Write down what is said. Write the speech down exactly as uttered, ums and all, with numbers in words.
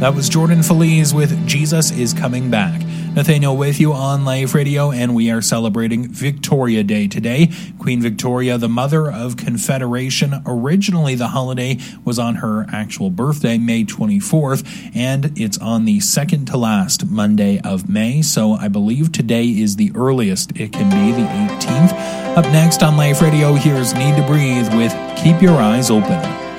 That was Jordan Feliz with Jesus is Coming Back. Nathaniel with you on Life Radio, and we are celebrating Victoria Day today. Queen Victoria, the Mother of Confederation. Originally, the holiday was on her actual birthday, May twenty-fourth, and it's on the second to last Monday of May, so I believe today is the earliest it can be, the eighteenth. Up next on Life Radio, here's Need to Breathe with Keep Your Eyes Open.